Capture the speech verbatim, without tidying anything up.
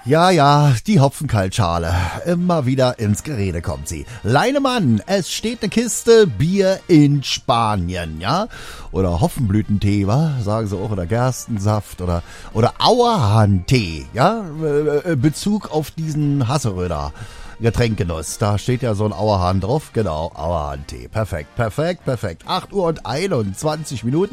Ja, ja, die Hopfenkaltschale. Immer wieder ins Gerede kommt sie. Leinemann, es steht eine Kiste Bier in Spanien, ja? Oder Hopfenblütentee, wa? Sagen sie auch, oder Gerstensaft oder, oder Auerhahntee, ja? Bezug auf diesen Hasseröder. Getränkgenuss. Da steht ja so ein Auerhahn drauf. Genau, Auerhahntee. Perfekt, perfekt, perfekt. acht Uhr und einundzwanzig Minuten.